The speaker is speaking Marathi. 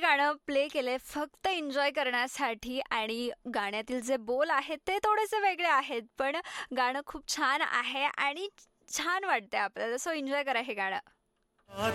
गाणं प्ले केलंय फक्त एन्जॉय करण्यासाठी आणि गाण्यातील जे बोल आहेत ते थोडेसे वेगळे आहेत, पण गाणं खूप छान आहे आणि छान वाटतंय आपल्याला. सो एन्जॉय करा हे गाणं.